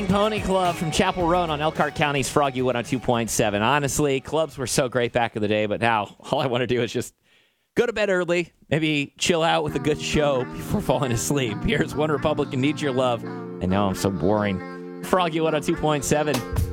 Pony Club from Chapel Roan on Elkhart County's Froggy 102.7. Honestly, clubs were so great back in the day, but now all I want to do is just go to bed early, maybe chill out with a good show before falling asleep. Here's One Republican Needs Your Love, and now I'm so boring. Froggy 102.7.